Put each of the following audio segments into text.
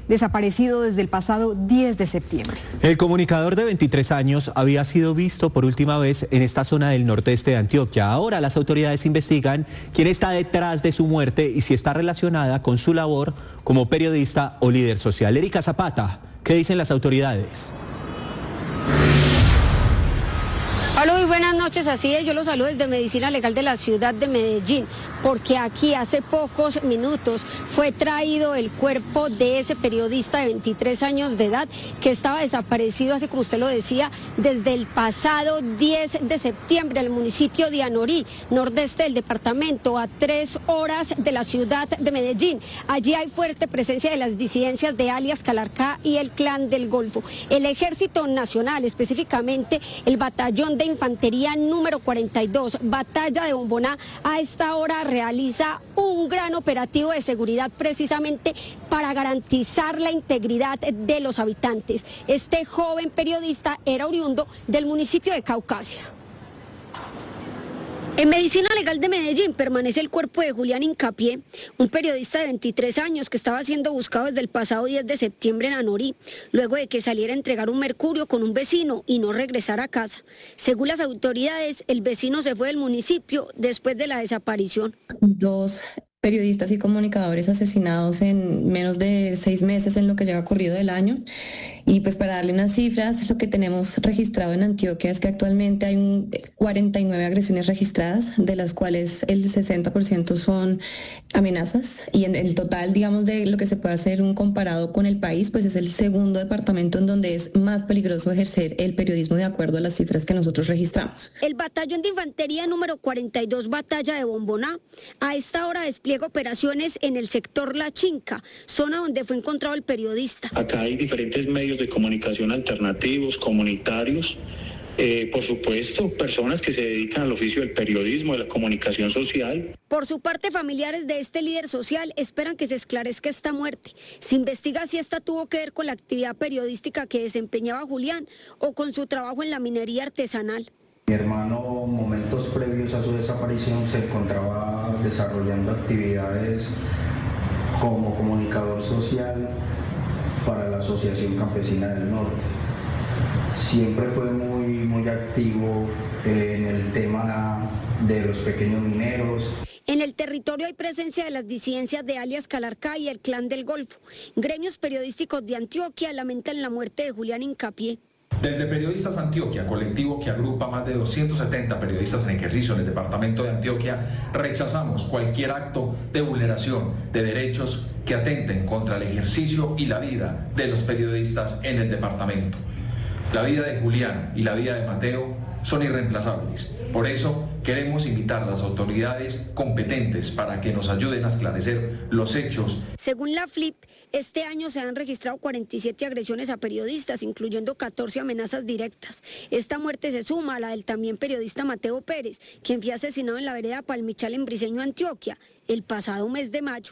desaparecido desde el pasado 10 de septiembre. El comunicador de 23 años había sido visto por última vez en esta zona del nordeste de Antioquia. Ahora las autoridades investigan quién está detrás de su muerte y si está relacionada con su labor como periodista o líder social. Erika Zapata, ¿qué dicen las autoridades? Hola, muy buenas noches, así es, yo los saludo desde Medicina Legal de la ciudad de Medellín, porque aquí hace pocos minutos fue traído el cuerpo de ese periodista de 23 años de edad que estaba desaparecido, así como usted lo decía, desde el pasado 10 de septiembre al municipio de Anorí, nordeste del departamento, a 3 horas de la ciudad de Medellín. Allí hay fuerte presencia de las disidencias de alias Calarcá y el Clan del Golfo. El Ejército Nacional, específicamente el batallón de Infantería número 42, Batalla de Bomboná, a esta hora realiza un gran operativo de seguridad precisamente para garantizar la integridad de los habitantes. Este joven periodista era oriundo del municipio de Caucasia. En Medicina Legal de Medellín permanece el cuerpo de Julián Hincapié, un periodista de 23 años que estaba siendo buscado desde el pasado 10 de septiembre en Anorí, luego de que saliera a entregar un mercurio con un vecino y no regresara a casa. Según las autoridades, el vecino se fue del municipio después de la desaparición. 2 periodistas y comunicadores asesinados en menos de 6 meses en lo que lleva corrido del año. Y pues para darle unas cifras, lo que tenemos registrado en Antioquia es que actualmente hay 49 agresiones registradas, de las cuales el 60% son amenazas. Y en el total, digamos, de lo que se puede hacer un comparado con el país, pues es el segundo departamento en donde es más peligroso ejercer el periodismo de acuerdo a las cifras que nosotros registramos. El batallón de infantería número 42, Batalla de Bomboná, a esta hora despliega operaciones en el sector La Chinca, zona donde fue encontrado el periodista. Acá hay diferentes medios de comunicación alternativos, comunitarios, por supuesto, personas que se dedican al oficio del periodismo, de la comunicación social. Por su parte, familiares de este líder social esperan que se esclarezca esta muerte. Se investiga si esta tuvo que ver con la actividad periodística que desempeñaba Julián o con su trabajo en la minería artesanal. Mi hermano, momentos previos a su desaparición, se encontraba desarrollando actividades como comunicador social para la Asociación Campesina del Norte. Siempre fue muy activo en el tema de los pequeños mineros. En el territorio hay presencia de las disidencias de alias Calarcá y el Clan del Golfo. Gremios periodísticos de Antioquia lamentan la muerte de Julián Hincapié. Desde Periodistas Antioquia, colectivo que agrupa más de 270 periodistas en ejercicio en el departamento de Antioquia, rechazamos cualquier acto de vulneración de derechos que atenten contra el ejercicio y la vida de los periodistas en el departamento. La vida de Julián y la vida de Mateo son irreemplazables. Por eso queremos invitar a las autoridades competentes para que nos ayuden a esclarecer los hechos. Según la FLIP, este año se han registrado 47 agresiones a periodistas, incluyendo 14 amenazas directas. Esta muerte se suma a la del también periodista Mateo Pérez, quien fue asesinado en la vereda Palmichal en Briceño, Antioquia, el pasado mes de mayo.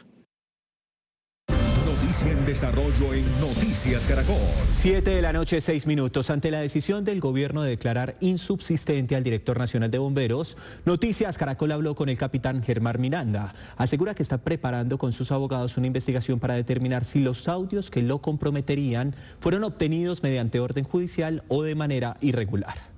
Noticia en desarrollo en Noticias Caracol. 7 de la noche, 6 minutos. Ante la decisión del gobierno de declarar insubsistente al director nacional de bomberos, Noticias Caracol habló con el capitán Germán Miranda. Asegura que está preparando con sus abogados una investigación para determinar si los audios que lo comprometerían fueron obtenidos mediante orden judicial o de manera irregular.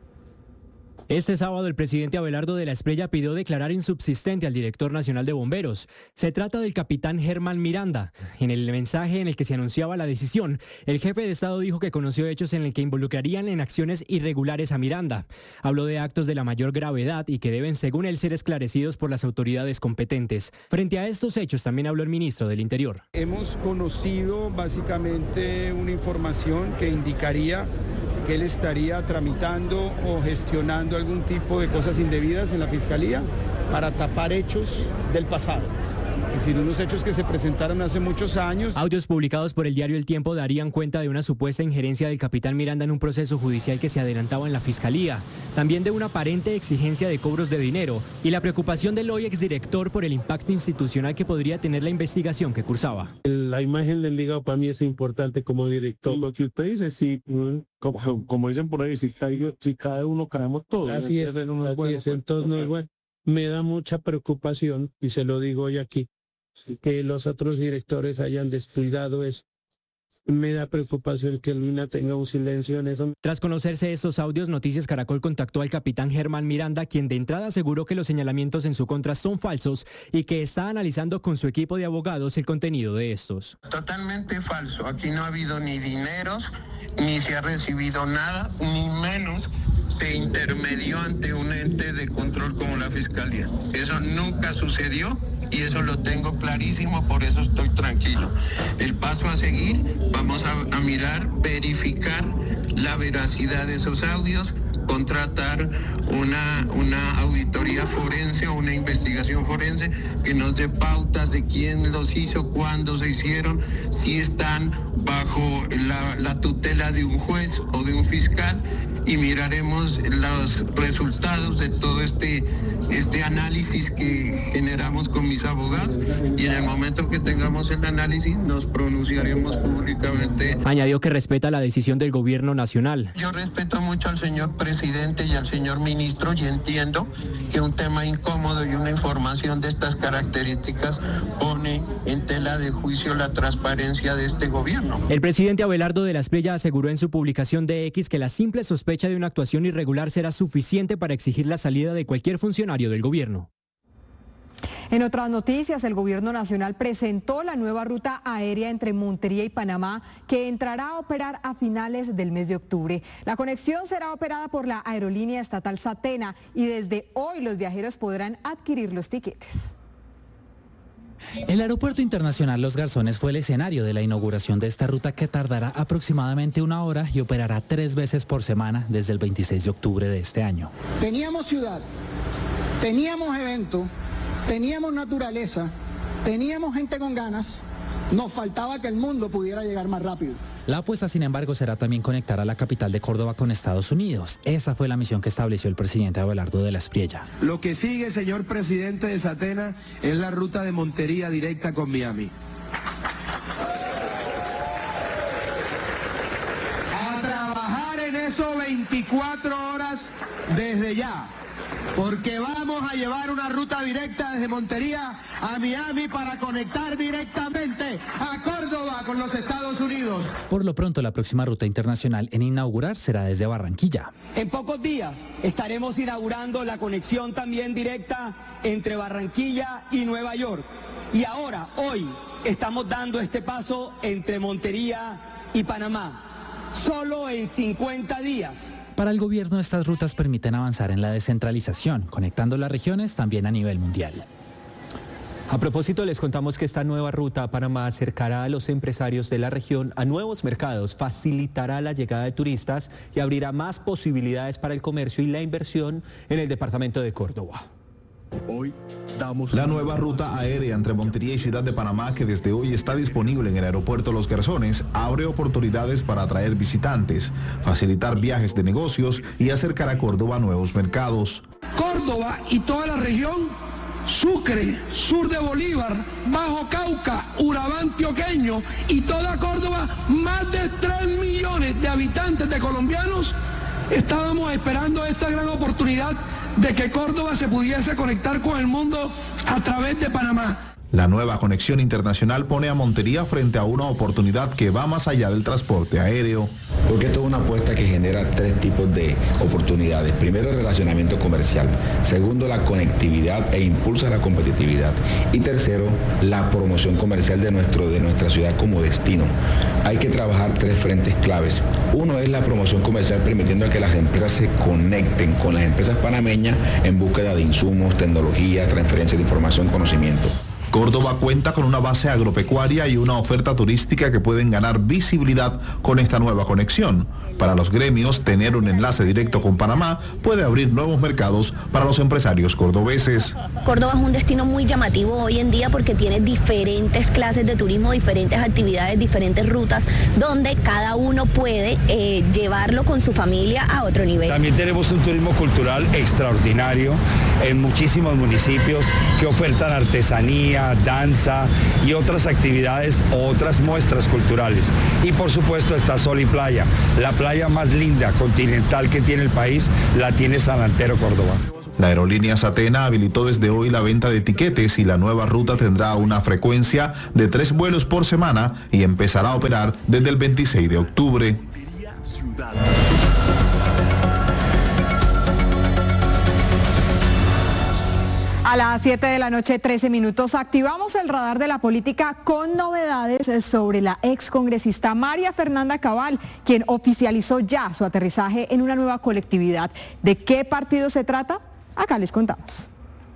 Este sábado el presidente Abelardo de la Espriella pidió declarar insubsistente al director nacional de bomberos. Se trata del capitán Germán Miranda. En el mensaje en el que se anunciaba la decisión, el jefe de Estado dijo que conoció hechos en el que involucrarían en acciones irregulares a Miranda. Habló de actos de la mayor gravedad y que deben, según él, ser esclarecidos por las autoridades competentes. Frente a estos hechos también habló el ministro del Interior. Hemos conocido básicamente una información que indicaría que él estaría tramitando o gestionando algún tipo de cosas indebidas en la Fiscalía para tapar hechos del pasado. Es decir, unos hechos que se presentaron hace muchos años. Audios publicados por el diario El Tiempo darían cuenta de una supuesta injerencia del capitán Miranda en un proceso judicial que se adelantaba en la Fiscalía, también de una aparente exigencia de cobros de dinero y la preocupación del hoy exdirector por el impacto institucional que podría tener la investigación que cursaba. La imagen del Ligado para mí es importante como director. Lo que usted dice, sí, como dicen por ahí, si cada uno caemos todos. Así es, entonces no es bueno. Me da mucha preocupación, y se lo digo hoy aquí, que los otros directores hayan descuidado esto. me da preocupación que Luna tenga un silencio en eso. Tras conocerse estos audios, Noticias Caracol contactó al capitán Germán Miranda, quien de entrada aseguró que los señalamientos en su contra son falsos y que está analizando con su equipo de abogados el contenido de estos. Totalmente falso. Aquí no ha habido ni dineros, ni se ha recibido nada, ni menos se intermedió ante un ente de control como la Fiscalía. Eso nunca sucedió. Y eso lo tengo clarísimo, por eso estoy tranquilo. El paso a seguir, vamos a mirar, verificar la veracidad de esos audios, contratar una auditoría forense o una investigación forense que nos dé pautas de quién los hizo, cuándo se hicieron, si están bajo la tutela de un juez o de un fiscal, y miraremos los resultados de todo este análisis que generamos con mis abogados, y en el momento que tengamos el análisis nos pronunciaremos públicamente. Añadió que respeta la decisión del gobierno nacional. Yo respeto mucho al señor presidente y al señor ministro, y entiendo que un tema incómodo y una información de estas características pone en tela de juicio la transparencia de este gobierno. El presidente Abelardo de la Espriella aseguró en su publicación de X que la simple sospecha de una actuación irregular será suficiente para exigir la salida de cualquier funcionario del gobierno. En otras noticias, el gobierno nacional presentó la nueva ruta aérea entre Montería y Panamá, que entrará a operar a finales del mes de octubre. La conexión será operada por la aerolínea estatal Satena y desde hoy los viajeros podrán adquirir los tiquetes. El Aeropuerto Internacional Los Garzones fue el escenario de la inauguración de esta ruta, que tardará aproximadamente 1 hora y operará 3 veces por semana desde el 26 de octubre de este año. Teníamos ciudad, teníamos evento, teníamos naturaleza, teníamos gente con ganas, nos faltaba que el mundo pudiera llegar más rápido. La apuesta, sin embargo, será también conectar a la capital de Córdoba con Estados Unidos. Esa fue la misión que estableció el presidente Abelardo de la Espriella. Lo que sigue, señor presidente de Satena, es la ruta de Montería directa con Miami. A trabajar en eso 24 horas desde ya, porque vamos a llevar una ruta directa desde Montería a Miami para conectar directamente a Córdoba con los Estados Unidos. Por lo pronto, la próxima ruta internacional en inaugurar será desde Barranquilla. En pocos días estaremos inaugurando la conexión también directa entre Barranquilla y Nueva York. Y ahora, hoy, estamos dando este paso entre Montería y Panamá. Solo en 50 días. Para el gobierno, estas rutas permiten avanzar en la descentralización, conectando las regiones también a nivel mundial. A propósito, les contamos que esta nueva ruta a Panamá acercará a los empresarios de la región a nuevos mercados, facilitará la llegada de turistas y abrirá más posibilidades para el comercio y la inversión en el departamento de Córdoba. La nueva ruta aérea entre Montería y Ciudad de Panamá, que desde hoy está disponible en el aeropuerto Los Garzones, abre oportunidades para atraer visitantes, facilitar viajes de negocios y acercar a Córdoba a nuevos mercados. Córdoba y toda la región, Sucre, sur de Bolívar, Bajo Cauca, Urabá antioqueño y toda Córdoba, más de 3 millones de habitantes de colombianos, estábamos esperando esta gran oportunidad de que Córdoba se pudiese conectar con el mundo a través de Panamá. La nueva conexión internacional pone a Montería frente a una oportunidad que va más allá del transporte aéreo. Porque esto es una apuesta que genera 3 tipos de oportunidades. Primero, el relacionamiento comercial. Segundo, la conectividad e impulsa la competitividad. Y tercero, la promoción comercial de nuestra ciudad como destino. Hay que trabajar 3 frentes claves. Uno es la promoción comercial, permitiendo que las empresas se conecten con las empresas panameñas en búsqueda de insumos, tecnología, transferencia de información, conocimiento. Córdoba cuenta con una base agropecuaria y una oferta turística que pueden ganar visibilidad con esta nueva conexión. Para los gremios, tener un enlace directo con Panamá puede abrir nuevos mercados para los empresarios cordobeses. Córdoba es un destino muy llamativo hoy en día porque tiene diferentes clases de turismo, diferentes actividades, diferentes rutas, donde cada uno puede llevarlo con su familia a otro nivel. También tenemos un turismo cultural extraordinario en muchísimos municipios que ofertan artesanía, danza y otras actividades o otras muestras culturales. Y por supuesto está Sol y Playa. La playa más linda continental que tiene el país la tiene San Antero, Córdoba. La aerolínea Satena habilitó desde hoy la venta de tiquetes y la nueva ruta tendrá una frecuencia de 3 vuelos por semana y empezará a operar desde el 26 de octubre. A las 7 de la noche, 13 minutos, activamos el radar de la política con novedades sobre la excongresista María Fernanda Cabal, quien oficializó ya su aterrizaje en una nueva colectividad. ¿De qué partido se trata? Acá les contamos.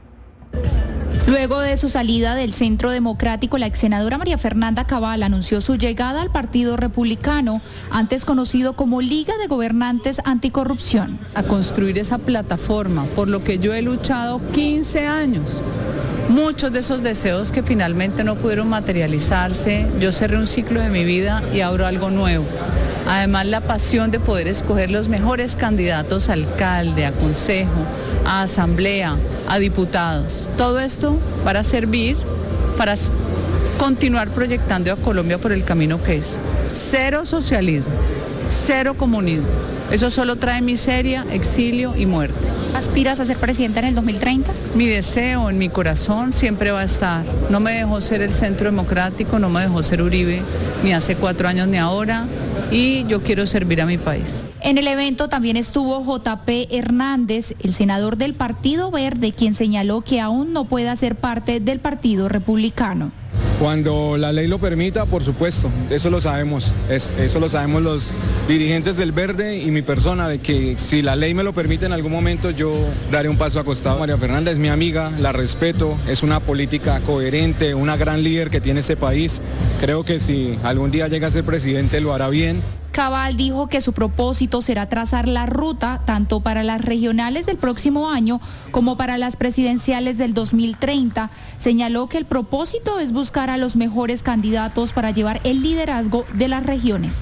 Luego de su salida del Centro Democrático, la exsenadora María Fernanda Cabal anunció su llegada al Partido Republicano, antes conocido como Liga de Gobernantes Anticorrupción. A construir esa plataforma, por lo que yo he luchado 15 años. Muchos de esos deseos que finalmente no pudieron materializarse, yo cerré un ciclo de mi vida y abro algo nuevo. Además, la pasión de poder escoger los mejores candidatos a alcalde, a consejo, a asamblea, a diputados. Todo esto para servir, para continuar proyectando a Colombia por el camino que es. Cero socialismo, cero comunismo. Eso solo trae miseria, exilio y muerte. ¿Aspiras a ser presidenta en el 2030? Mi deseo en mi corazón siempre va a estar. No me dejó ser el Centro Democrático, no me dejó ser Uribe, ni hace 4 años ni ahora. Y yo quiero servir a mi país. En el evento también estuvo J.P. Hernández, el senador del Partido Verde, quien señaló que aún no puede hacer parte del Partido Republicano. Cuando la ley lo permita, por supuesto, eso lo sabemos, eso lo sabemos los dirigentes del Verde y mi persona, de que si la ley me lo permite en algún momento yo daré un paso acostado. María Fernanda es mi amiga, la respeto, es una política coherente, una gran líder que tiene este país. Creo que si algún día llega a ser presidente lo hará bien. Cabal dijo que su propósito será trazar la ruta tanto para las regionales del próximo año como para las presidenciales del 2030. Señaló que el propósito es buscar a los mejores candidatos para llevar el liderazgo de las regiones.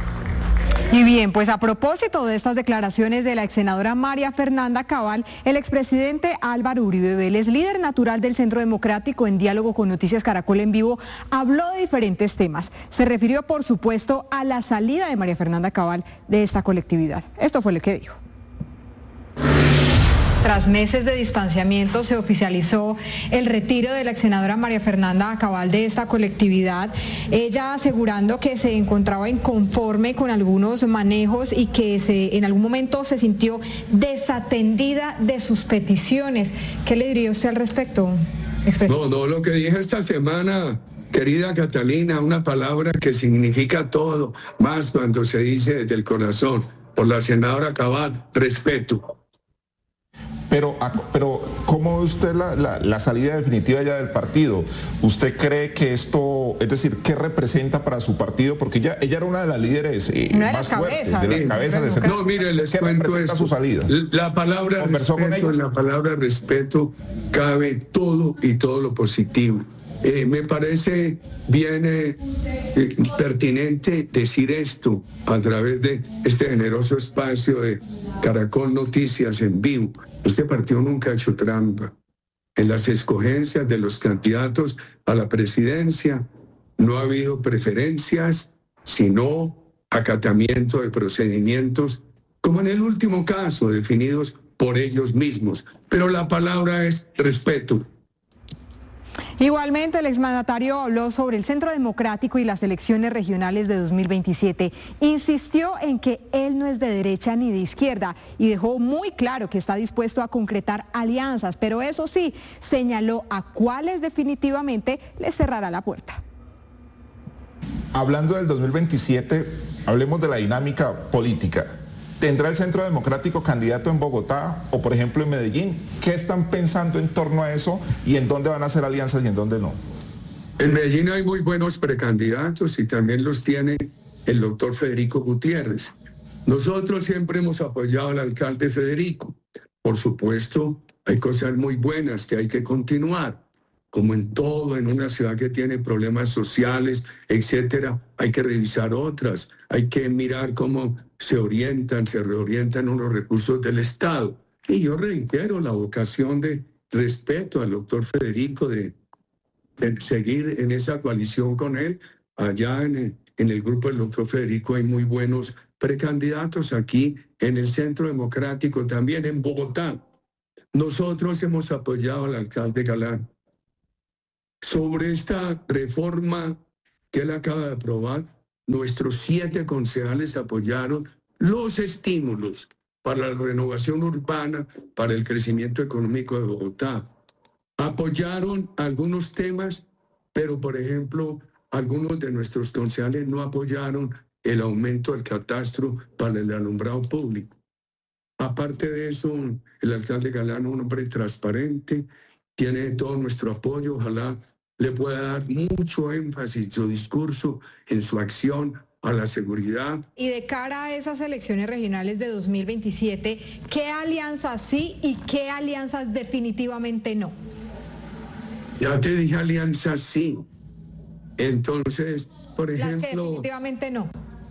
Y bien, pues a propósito de estas declaraciones de la exsenadora María Fernanda Cabal, el expresidente Álvaro Uribe Vélez, líder natural del Centro Democrático, en diálogo con Noticias Caracol en Vivo, habló de diferentes temas. Se refirió, por supuesto, a la salida de María Fernanda Cabal de esta colectividad. Esto fue lo que dijo. Tras meses de distanciamiento se oficializó el retiro de la exsenadora María Fernanda Cabal de esta colectividad, ella asegurando que se encontraba inconforme con algunos manejos y que en algún momento se sintió desatendida de sus peticiones. ¿Qué le diría usted al respecto, expresidente? No, lo que dije esta semana, querida Catalina, una palabra que significa todo, más cuando se dice desde el corazón, por la senadora Cabal, respeto. Pero ¿cómo ve usted la salida definitiva ya del partido? ¿Usted cree que esto, es decir, qué representa para su partido? Porque ella era una de las líderes más fuertes, de las cabezas del centro. No, mire, les cuento esto. Su salida? La palabra respeto, en la palabra respeto cabe todo y todo lo positivo. Me parece bien pertinente decir esto a través de este generoso espacio de Caracol Noticias en Vivo. Este partido nunca ha hecho trampa. En las escogencias de los candidatos a la presidencia no ha habido preferencias, sino acatamiento de procedimientos, como en el último caso, definidos por ellos mismos. Pero la palabra es respeto. Igualmente, el exmandatario habló sobre el Centro Democrático y las elecciones regionales de 2027. Insistió en que él no es de derecha ni de izquierda y dejó muy claro que está dispuesto a concretar alianzas, pero eso sí, señaló a cuáles definitivamente le cerrará la puerta. Hablando del 2027, hablemos de la dinámica política. ¿Tendrá el Centro Democrático candidato en Bogotá o, por ejemplo, en Medellín? ¿Qué están pensando en torno a eso y en dónde van a hacer alianzas y en dónde no? En Medellín hay muy buenos precandidatos y también los tiene el doctor Federico Gutiérrez. Nosotros siempre hemos apoyado al alcalde Federico. Por supuesto, hay cosas muy buenas que hay que continuar. Como en todo, en una ciudad que tiene problemas sociales, etcétera, hay que revisar otras. Hay que mirar cómo se reorientan unos recursos del Estado. Y yo reitero la vocación de respeto al doctor Federico, de seguir en esa coalición con él. Allá en el grupo del doctor Federico hay muy buenos precandidatos, aquí en el Centro Democrático, también en Bogotá. nosotros hemos apoyado al alcalde Galán sobre esta reforma que él acaba de aprobar. Nuestros 7 concejales apoyaron los estímulos para la renovación urbana, para el crecimiento económico de Bogotá. Apoyaron algunos temas, pero por ejemplo, algunos de nuestros concejales no apoyaron el aumento del catastro para el alumbrado público. Aparte de eso, el alcalde Galán es un hombre transparente, tiene todo nuestro apoyo, ojalá le pueda dar mucho énfasis en su discurso, en su acción a la seguridad. Y de cara a esas elecciones regionales de 2027, ¿qué alianzas sí y qué alianzas definitivamente no? Ya te dije alianzas sí. Entonces, por ejemplo... Las que definitivamente no.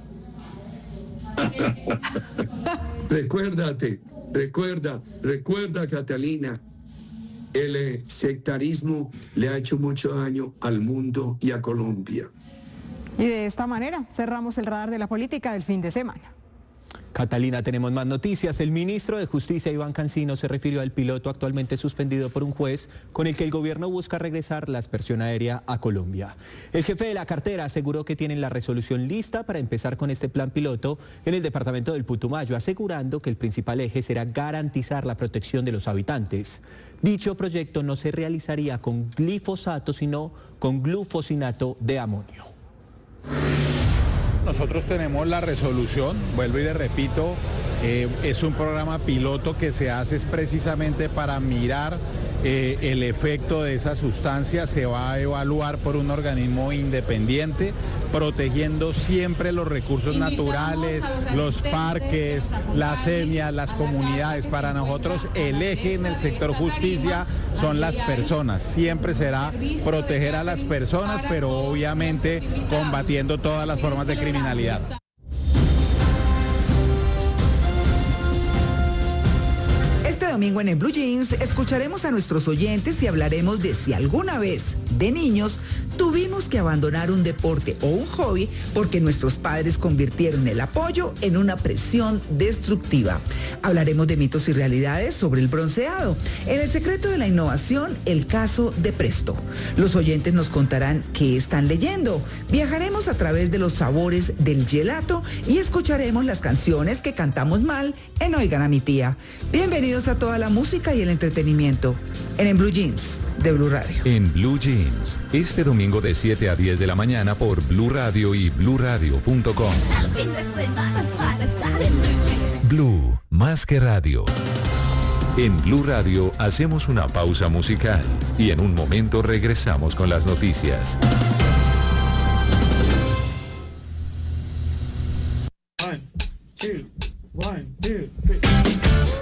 Recuerda, Catalina, el sectarismo le ha hecho mucho daño al mundo y a Colombia. Y de esta manera cerramos el radar de la política del fin de semana. Catalina, tenemos más noticias. El ministro de Justicia, Iván Cancino, se refirió al piloto actualmente suspendido por un juez con el que el gobierno busca regresar la aspersión aérea a Colombia. El jefe de la cartera aseguró que tienen la resolución lista para empezar con este plan piloto en el departamento del Putumayo, asegurando que el principal eje será garantizar la protección de los habitantes. Dicho proyecto no se realizaría con glifosato, sino con glufosinato de amonio. Nosotros tenemos la resolución, vuelvo y le repito, es un programa piloto que se hace precisamente para mirar el efecto de esa sustancia. Se va a evaluar por un organismo independiente, protegiendo siempre los recursos naturales, los parques, las etnias, las comunidades. Para nosotros el eje en el sector justicia son las personas. Siempre será proteger a las personas, pero obviamente combatiendo todas las formas de criminalidad. Este domingo en Blue Jeans escucharemos a nuestros oyentes y hablaremos de si alguna vez, de niños, tuvimos que abandonar un deporte o un hobby porque nuestros padres convirtieron el apoyo en una presión destructiva. Hablaremos de mitos y realidades sobre el bronceado. En El secreto de la innovación, el caso de Presto. Los oyentes nos contarán qué están leyendo. Viajaremos a través de los sabores del gelato y escucharemos las canciones que cantamos mal en Oigan a mi tía. Bienvenidos a toda la música y el entretenimiento en Blue Jeans de Blue Radio. En Blue Jeans, este domingo de 7 a 10 de la mañana por Blue Radio y bluradio.com. Blue, más que radio. En Blue Radio hacemos una pausa musical y en un momento regresamos con las noticias. 1, 2, 1, 2, 3.